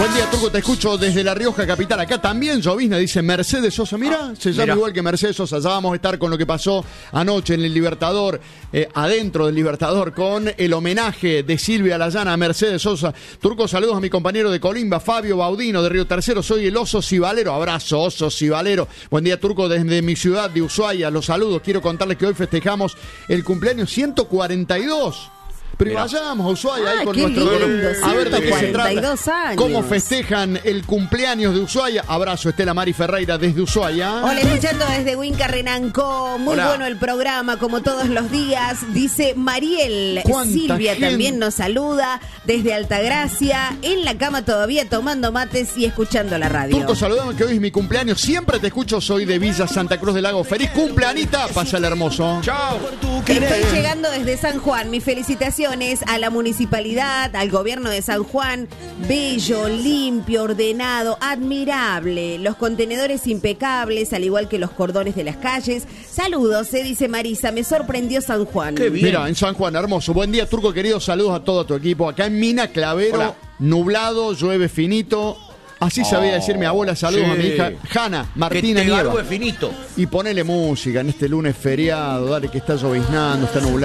Buen día, Turco, te escucho desde La Rioja, capital. Acá también llovizna, dice Mercedes Sosa. Mira, se llama igual que Mercedes Sosa. Ya vamos a estar con lo que pasó anoche en el Libertador, adentro del Libertador, con el homenaje de Silvia Layana a Mercedes Sosa. Turco, saludos a mi compañero de Colimba, Fabio Baudino, de Río Tercero. Soy el Oso Cibalero. Abrazo, Oso Cibalero. Buen día, Turco, desde mi ciudad de Ushuaia. Los saludos. Quiero contarles que hoy festejamos el cumpleaños 142. Pero vayamos a Ushuaia ahí con nuestro lindo, a ver de qué se trata. 142 años. ¿Cómo festejan el cumpleaños de Ushuaia? Abrazo, Estela Mari Ferreira desde Ushuaia. Hola, escuchando desde Huinca Renanco. Muy bueno el programa, como todos los días. Dice Mariel. Silvia gente también nos saluda desde Altagracia. En la cama todavía tomando mates y escuchando la radio. Turco, saludame que hoy es mi cumpleaños. Siempre te escucho, soy de Villa Santa Cruz del Lago. ¡Feliz cumple, Anita! Pásale hermoso. Chao. Estoy llegando desde San Juan. Mis felicitaciones a la municipalidad, al gobierno de San Juan. Bello, limpio, ordenado, admirable. Los contenedores impecables, al igual que los cordones de las calles. Saludos, dice Marisa. Me sorprendió San Juan. Qué bien. Mira, en San Juan, hermoso. Buen día, Turco, querido. Saludos a todo tu equipo. Acá en Mina Clavero, hola. Nublado, llueve finito. Así sabía decir mi abuela. Saludos a mi hija Hanna Martina que te Nieva. garbo es finito. Y ponele música en este lunes feriado. Dale, que está lloviznando, está nublado.